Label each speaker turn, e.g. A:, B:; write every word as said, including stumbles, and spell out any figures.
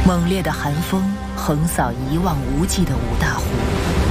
A: 猛烈的寒风横扫一望无际的五大湖。